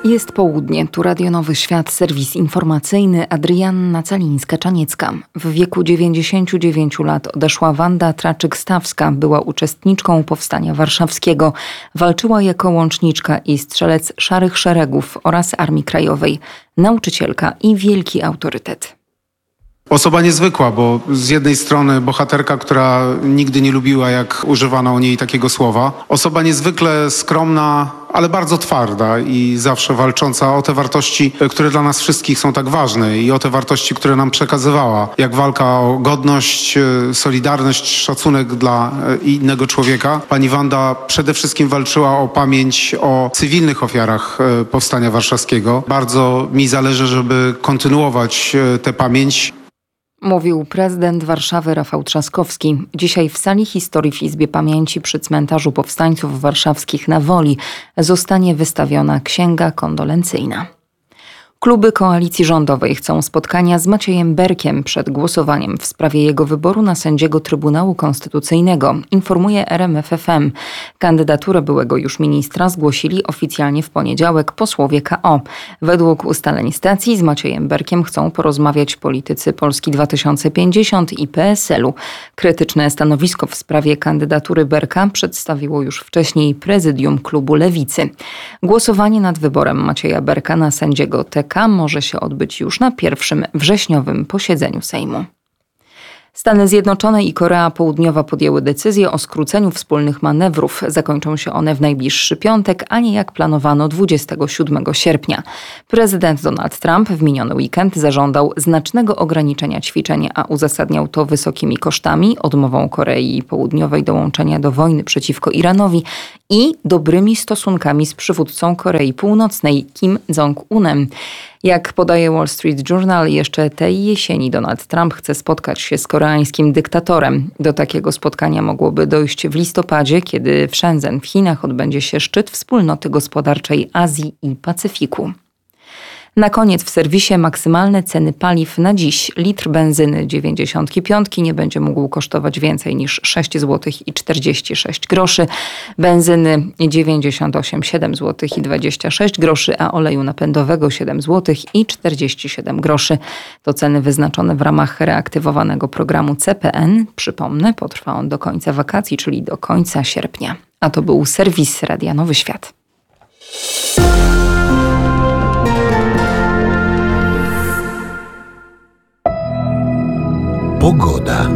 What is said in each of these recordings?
Jest południe, tu Radio Nowy Świat, serwis informacyjny, Adrianna Calińska-Czaniecka. W wieku 99 lat odeszła Wanda Traczyk-Stawska, była uczestniczką Powstania Warszawskiego. Walczyła jako łączniczka i strzelec Szarych Szeregów oraz Armii Krajowej. Nauczycielka i wielki autorytet. Osoba niezwykła, bo z jednej strony bohaterka, która nigdy nie lubiła, jak używano o niej takiego słowa. Osoba niezwykle skromna, ale bardzo twarda i zawsze walcząca o te wartości, które dla nas wszystkich są tak ważne i o te wartości, które nam przekazywała. Jak walka o godność, solidarność, szacunek dla innego człowieka. Pani Wanda przede wszystkim walczyła o pamięć o cywilnych ofiarach Powstania Warszawskiego. Bardzo mi zależy, żeby kontynuować tę pamięć. Mówił prezydent Warszawy Rafał Trzaskowski. Dzisiaj w sali historii w Izbie Pamięci przy cmentarzu powstańców warszawskich na Woli zostanie wystawiona księga kondolencyjna. Kluby koalicji rządowej chcą spotkania z Maciejem Berkiem przed głosowaniem w sprawie jego wyboru na sędziego Trybunału Konstytucyjnego, informuje RMFFM. Kandydaturę byłego już ministra zgłosili oficjalnie w poniedziałek posłowie KO. Według ustaleń stacji z Maciejem Berkiem chcą porozmawiać politycy Polski 2050 i PSL-u. Krytyczne stanowisko w sprawie kandydatury Berka przedstawiło już wcześniej prezydium klubu Lewicy. Głosowanie nad wyborem Macieja Berka na sędziego TK może się odbyć już na pierwszym wrześniowym posiedzeniu Sejmu. Stany Zjednoczone i Korea Południowa podjęły decyzję o skróceniu wspólnych manewrów. Zakończą się one w najbliższy piątek, a nie jak planowano 27 sierpnia. Prezydent Donald Trump w miniony weekend zażądał znacznego ograniczenia ćwiczeń, a uzasadniał to wysokimi kosztami, odmową Korei Południowej dołączenia do wojny przeciwko Iranowi i dobrymi stosunkami z przywódcą Korei Północnej Kim Jong-unem. Jak podaje Wall Street Journal, jeszcze tej jesieni Donald Trump chce spotkać się z koreańskim dyktatorem. Do takiego spotkania mogłoby dojść w listopadzie, kiedy w Shenzhen w Chinach odbędzie się szczyt Wspólnoty Gospodarczej Azji i Pacyfiku. Na koniec w serwisie maksymalne ceny paliw na dziś. Litr benzyny 95 nie będzie mógł kosztować więcej niż 6 zł i 46 groszy. Benzyny 98 7 zł i 26 groszy, a oleju napędowego 7 zł i 47 groszy. To ceny wyznaczone w ramach reaktywowanego programu CPN. Przypomnę, potrwa on do końca wakacji, czyli do końca sierpnia. A to był serwis Radia Nowy Świat. Pogoda.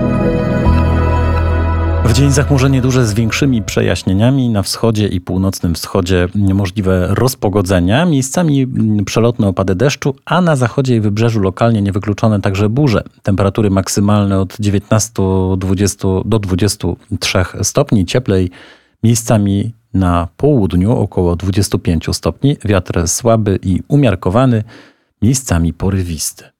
W dzień zachmurzenie duże z większymi przejaśnieniami. Na wschodzie i północnym wschodzie możliwe rozpogodzenia. Miejscami przelotne opady deszczu, a na zachodzie i wybrzeżu lokalnie niewykluczone także burze. Temperatury maksymalne od 19 do 23 stopni. Cieplej miejscami na południu około 25 stopni. Wiatr słaby i umiarkowany, miejscami porywisty.